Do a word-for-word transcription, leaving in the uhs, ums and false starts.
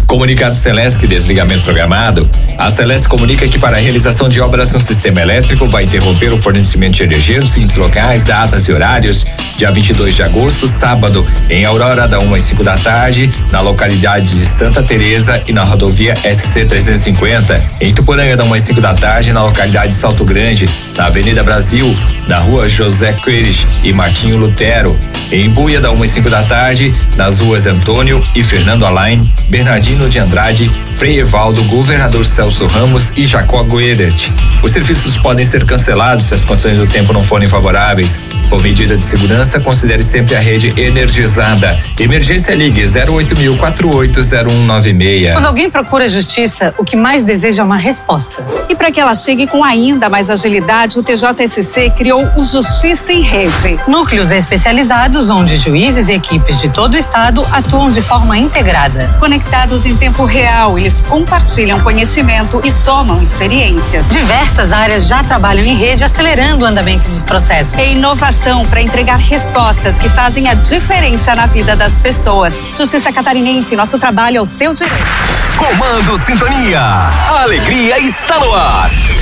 Comunicado Celesc, desligamento programado. A Celesc comunica que para a realização de obras no sistema elétrico vai interromper o fornecimento de energia nos seguintes locais, datas e horários. Dia vinte e dois de agosto, sábado, em Aurora, da uma às cinco da tarde, na localidade de Santa Teresa e na rodovia S C trezentos e cinquenta. Em Tuporanga, da uma às cinco da tarde, na localidade de Salto Grande, na Avenida Brasil, na rua José Queires e Martinho Lutero. Em Buia, da uma às cinco da tarde, nas ruas Antônio e Fernando Alain, Bernardino de Andrade, Frei Evaldo, Governador Celso Ramos e Jacó Goedert. Os serviços podem ser cancelados se as condições do tempo não forem favoráveis. Por medida de segurança, considere sempre a rede energizada. Emergência, ligue zero oito mil, quarenta e oito zero um nove seis. Quando alguém procura justiça, o que mais deseja é uma resposta. E para que ela chegue com ainda mais agilidade, o T J S C criou o Justiça em Rede. Núcleos especializados onde juízes e equipes de todo o estado atuam de forma integrada. Conectados em tempo real, eles compartilham conhecimento e somam experiências. Diversas áreas já trabalham em rede, acelerando o andamento dos processos. É inovação para entregar respostas que fazem a diferença na vida das pessoas. Justiça Catarinense, nosso trabalho é o seu direito. Comando Sintonia. A alegria está no ar.